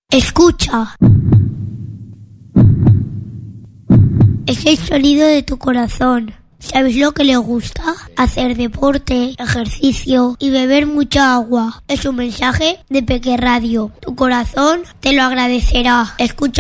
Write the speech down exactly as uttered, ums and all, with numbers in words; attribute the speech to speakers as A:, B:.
A: Escucha. Es el sonido de tu corazón. ¿Sabes lo que le gusta? Hacer deporte, ejercicio y beber mucha agua. Es un mensaje de Peque Radio. Tu corazón te lo agradecerá. Escucha